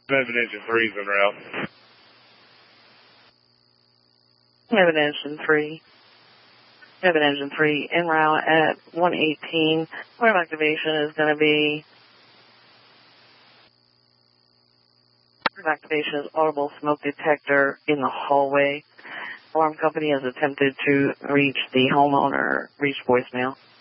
Seven engine 3's en route. We have an engine 3. We have an engine 3 en route at 118. Point of activation is going to be, point of activation is audible smoke detector in the hallway. Alarm company has attempted to reach the homeowner, reach voicemail.